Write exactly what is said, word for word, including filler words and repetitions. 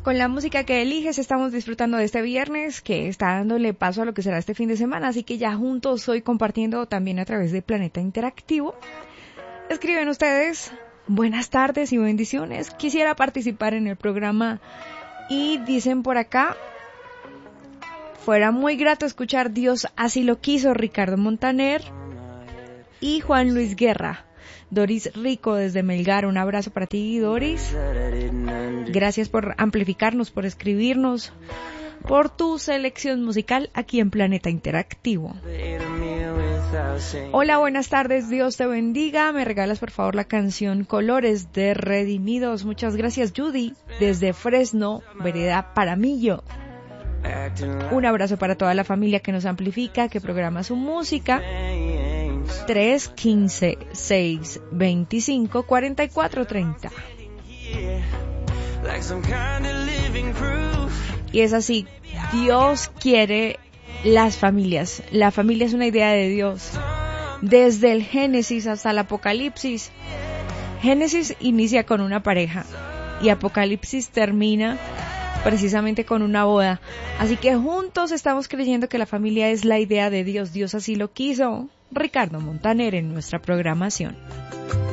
Con la música que eliges estamos disfrutando de este viernes que está dándole paso a lo que será este fin de semana, así que ya juntos hoy compartiendo también a través de Planeta Interactivo. Escriben ustedes, buenas tardes y bendiciones, quisiera participar en el programa y dicen por acá, fuera muy grato escuchar Dios así lo quiso, Ricardo Montaner y Juan Luis Guerra. Doris Rico desde Melgar, un abrazo para ti, Doris. Gracias por amplificarnos, por escribirnos, por tu selección musical aquí en Planeta Interactivo. Hola, buenas tardes, Dios te bendiga. Me regalas por favor la canción Colores de Redimidos. Muchas gracias, Judy, desde Fresno, Vereda Paramillo. Un abrazo para toda la familia que nos amplifica, que programa su música. tres quince, seis veinticinco, cuarenta y cuatro treinta. Y es así, Dios quiere las familias. La familia es una idea de Dios. Desde el Génesis hasta el Apocalipsis. Génesis inicia con una pareja y Apocalipsis termina precisamente con una boda. Así que juntos estamos creyendo que la familia es la idea de Dios. Dios así lo quiso. Ricardo Montaner en nuestra programación.